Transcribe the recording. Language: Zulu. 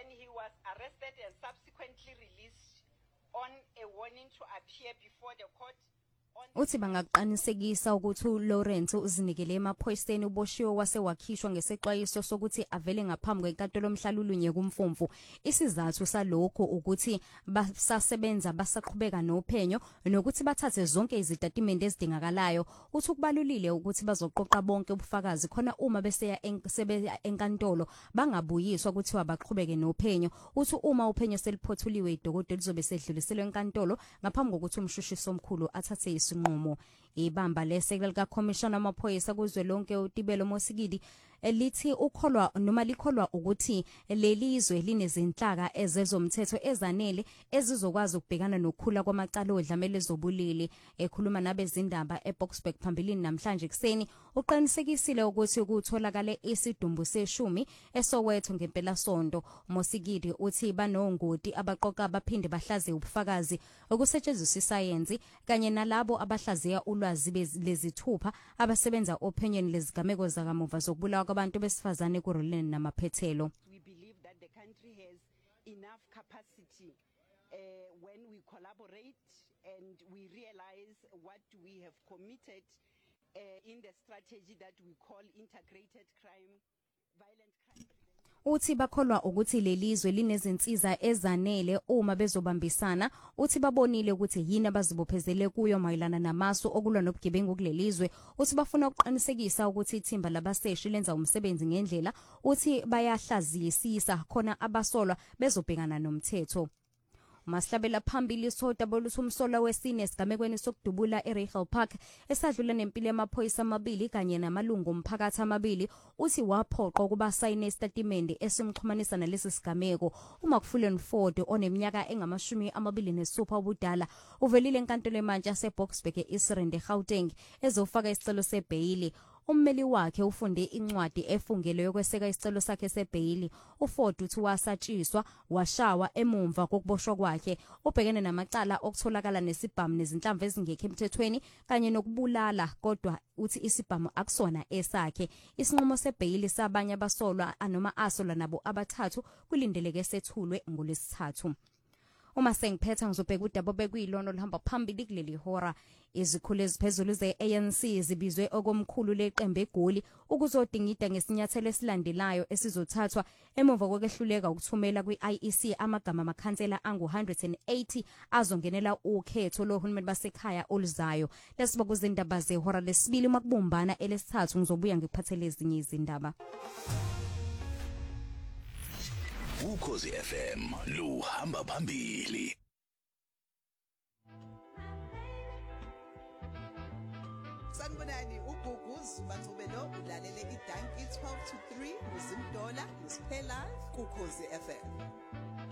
Then he was arrested and subsequently released on a warning to appear before the court. Uthi bangaqinisekisa ukuthi uLawrence uzinikele emaphoyiseni uboshiwe wasewakhishwa ngesexwayiso sokuthi avele ngaphambi kwenkantolo omhlalulunye kumfumfu. Isizathu salokho ukuthi basasebenza basaqhubeka nophenyo nokuthi bathathe zonke izitatimende ezidingakalayo. Uthi kubalulile ukuthi bazoqoqa bonke ubufakazi khona uma beseya enkantolo bangabuyiswa ukuthi abaqhubeke nophenyo. Uthi uma uphenyo seliphothuliwe idokotela lizobe sedluliselwe enkantolo ngaphambi kokuthi umshushiso omkhulu athathe isinqumo. Ibamba lesekela lika Commissioner amaphoyisa kuzwelonke uTibelo Mosikidi elithi ukholwa noma likholwa ukuthi lelizwe linezinhlaka ezezomthetho ezanele ezizokwazi ukubhekana nokukhula kwamacala odlamele zobulili. Ekhuluma nabezindaba eBoksburg phambilini namhlanje kuseni uqinisekisile ukuthi ukutholakala isidumbu seshumi eSoweto ngempela sonto. Mosikidi uthi banongoti abaqoqa abaphinde bahlaze ubufakazi okusetshenziswa isayensi kanye nalabo abahlaziya ulwazi lezithupha abasebenza ophenyweni lezigameko zakamuva zokubulawa kwabantu besifazane kuRolene namaphethelo. We believe that the country has enough capacity when we collaborate and we realize what we have committed in the strategy that we call integrated crime, violent crime. Uthi bakholwa ukuthi lelizwe linezinsiza ezanele uma bezobambisana. Uthi babonile ukuthi yini abazibophezele kuyo mayelana namasu okulwa nobugebengu kulelizwe. Uthi bafuna ukuqinisekisa ukuthi ithimba labaseshi lenza umsebenzi ngendlela. Uthi bayahlaziyisisa khona abasolwa bezobhekana nomthetho. Masihlabela phambili sodaba oluthumsola wesine esigamekweni sokudubula eRachel Park esadlula nempilo yamaphoyisa amabili kanye namalungu omphakathi amabili. Uthi waphoqa ukuba sayine isitatimende esimxhumanisa nalesi sigameko. uMcFullen Ford oneminyaka engamashumi-26 ubudala uvelile enkantolo emantshi yaseBoksburg eIsrende eGauteng ezofaka isicelo sebhayili. Ummeli wakhe ufunde incwadi efungele yokweseka isicelo sakhe sebhayili. uFord uthi wasatshiswa washawa emumva kokuboshwa kwakhe. Ubhekene namacala okutholakala nesibhamu nezinhlamvu ezingekho emthethweni kanye nokubulala, kodwa uthi isibhamu akusona esakhe. Isinqumo sebhayili sabanye abasolwa noma asolwa nabo abathathu kulindeleke sethulwe ngolesithathu. Uma sengiphetha ngizobheka udaba bekuyilona lihamba phambili kuleli hora. Izikhulu eziphezulu ze-ANC zibizwe okomkhulu leqembu eGoli ukuzodingida ngesinyathelo esilandelayo esizothathwa emuva kokwehluleka ukuthumela kwi-IEC amagama amakhansela angu-180 azongenela ukhetho lohulumeni basekhaya oluzayo. Lesiba kuzindaba zehora lesibili makubumbana elesithathu ngizobuya ngikuphathele ezinye izindaba. Ukhozi FM luhamba phambili. Sanibonani, uGuguzu Bathobelo ulalele iDanki 12 to 3 uZimdola uSiphela Ukhozi FM.